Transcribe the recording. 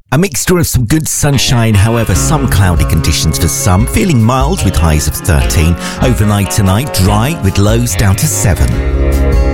A mixture of some good sunshine, however, some cloudy conditions for some, feeling mild with highs of 13. Overnight tonight, dry with lows down to 7.